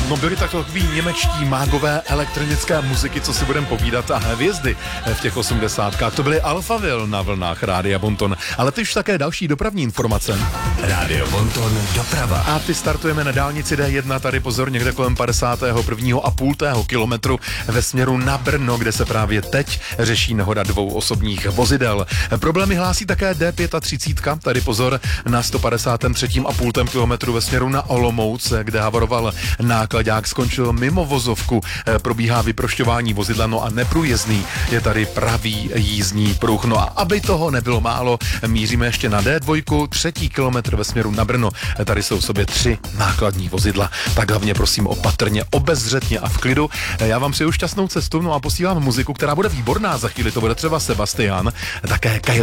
No byli takový němečtí mágové elektronické muziky, co si budeme povídat, a hvězdy v těch 80kách. To byly Alphaville na vlnách Rádia Bonton. Ale ty už také další dopravní informace. Rádio Bonton doprava. A ty startujeme na dálnici D1, tady pozor, někde kolem 51,5 kilometru ve směru na Brno, kde se právě teď řeší nehoda 2 osobních vozidel. Problémy hlásí také D35, tady pozor na 153,5 kilometru ve směru na Olomouc, kde havaroval nákladák, skončil mimo vozovku, probíhá vyprošťování vozidla, no a neprůjezdný je tady pravý jízdní pruh. No a aby toho nebylo málo, míříme ještě na D2, 3. kilometr ve směru na Brno. Tady jsou v sobě 3 nákladní vozidla, tak hlavně prosím opatrně, obezřetně a v klidu. Já vám přeju šťastnou cestu, no a posílám muziku, která bude výborná, za chvíli to bude třeba Sebastian, také Kylie